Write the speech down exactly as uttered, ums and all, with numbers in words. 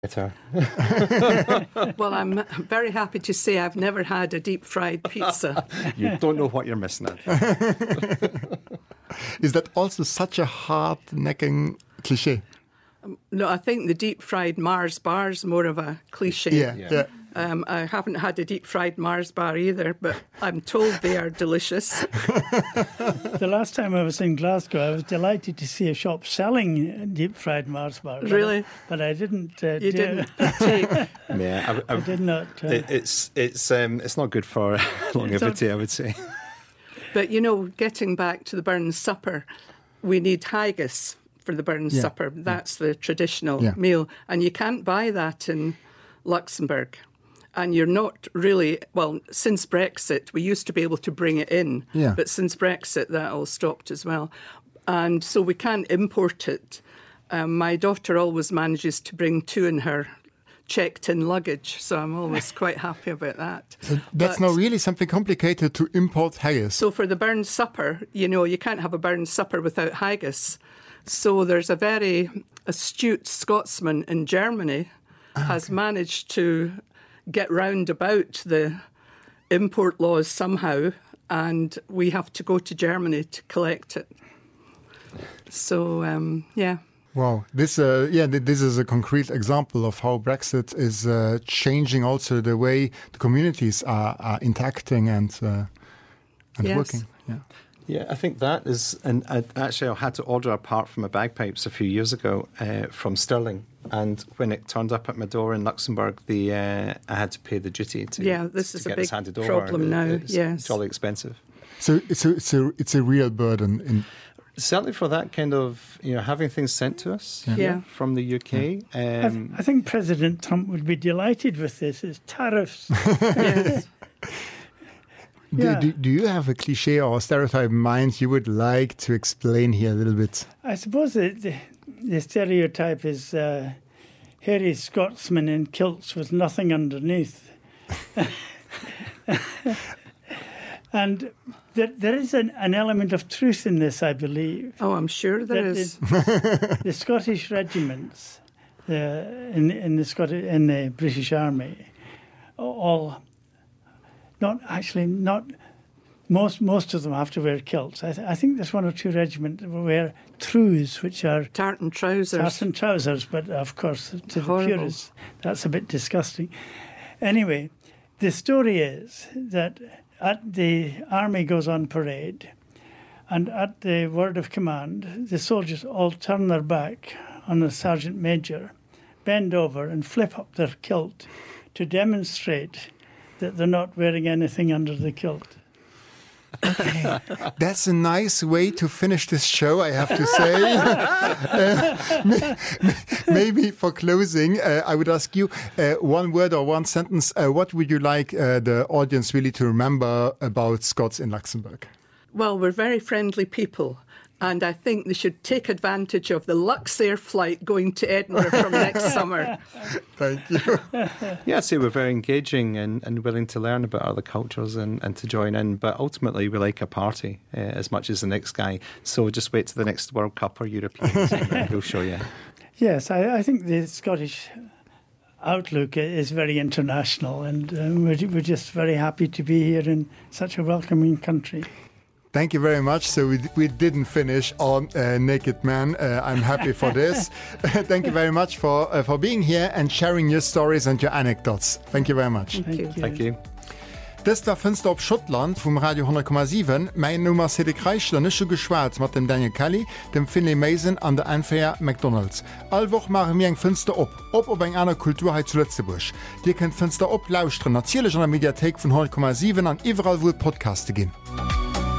Well, I'm very happy to say I've never had a deep-fried pizza. You don't know what you're missing out. Is that also such a hard-necking cliché? Um, no, I think the deep-fried Mars bar is more of a cliché. Yeah, yeah. yeah. Um, I haven't had a deep-fried Mars bar either, but I'm told they are delicious. The last time I was in Glasgow, I was delighted to see a shop selling deep-fried Mars bars. Really? But I didn't. Uh, you do, didn't take. Yeah, I, I, I did not. Uh, it, it's it's um, it's not good for longevity, I would say. But you know, getting back to the Burns supper, we need haggis for the Burns yeah. supper. That's the traditional yeah. meal, and you can't buy that in Luxembourg. And you're not really, well, since Brexit, we used to be able to bring it in, yeah. but since Brexit, that all stopped as well. And so we can't import it. Um, my daughter always manages to bring two in her checked-in luggage, so I'm always quite happy about that. So that's but, not really something complicated to import haggis. So for the Burns supper, you know, you can't have a Burns supper without haggis. So there's a very astute Scotsman in Germany ah, has okay. managed to get round about the import laws somehow, and we have to go to Germany to collect it. So, um, yeah. Wow, this uh, yeah, this is a concrete example of how Brexit is uh, changing also the way the communities are, are interacting and uh, and yes. working. Yeah. Yeah, I think that is, and I, actually I had to order a part from a bagpipes a few years ago uh, from Stirling, and when it turned up at my door in Luxembourg, the uh, I had to pay the duty to yeah. This to is get a big this handed problem over. now. It's yes, jolly expensive. So it's a, it's a it's a real burden in. Certainly for that kind of, you know, having things sent to us yeah. Yeah. from the U K. Yeah. Um, I, th- I think President Trump would be delighted with this. It's tariffs. Yes. Yeah. Do, do, do you have a cliché or a stereotype in mind you would like to explain here a little bit? I suppose the, the, the stereotype is uh, hairy Scotsman in kilts with nothing underneath. And there, there is an, an element of truth in this, I believe. Oh, I'm sure there that is. The, the Scottish regiments uh, in, in, the Scottish, in the British Army, all... Not actually, not most. Most of them have to wear kilts. I, th- I think there's one or two regiments that wear trews, which are tartan trousers. Tartan trousers, but of course, to Horrible. the purists, that's a bit disgusting. Anyway, the story is that at the army goes on parade, and at the word of command, the soldiers all turn their back on the sergeant major, bend over, and flip up their kilt to demonstrate that they're not wearing anything under the kilt. Okay. That's a nice way to finish this show, I have to say. uh, maybe for closing, uh, I would ask you uh, one word or one sentence. Uh, what would you like uh, the audience really to remember about Scots in Luxembourg? Well, we're very friendly people. And I think they should take advantage of the Luxair flight going to Edinburgh from next summer. Thank you. Yeah, I'd say we're very engaging and, and willing to learn about other cultures and, and to join in. But ultimately, we like a party uh, as much as the next guy. So just wait to the next World Cup or Europeans and we'll show you. Yes, I, I think the Scottish outlook is very international. And um, we're, we're just very happy to be here in such a welcoming country. Thank you very much. So we, we didn't finish on uh, Naked Man. Uh, I'm happy for this. Thank you very much for uh, for being here and sharing your stories and your anecdotes. Thank you very much. Thank you. Thank you. Das der Fenster op Schottland vum Radio hundert Komma sieben. Mein Nummer Cedric Reichler nische geschwarz mat dem Daniel Kelly, dem Finlay Mason an der Anfair McDonald's. Allwoch mache mir eng Fenster op, op op eng einer Kulturheit zu Lützeburg. Dir kennt Fenster op lausren, natierlech an der Mediathek vun hundert Komma sieben an iwwerall wo Podcaste ginn.